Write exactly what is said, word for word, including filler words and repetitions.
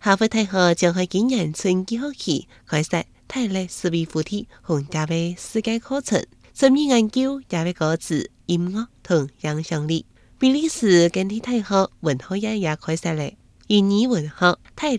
哈佛大學將喺今年春季學期開設泰勒思維輔體和加倍世界課程，深入研究加倍歌詞、音樂同影響力。比利時根蒂大學文學院也開設了印尼文學泰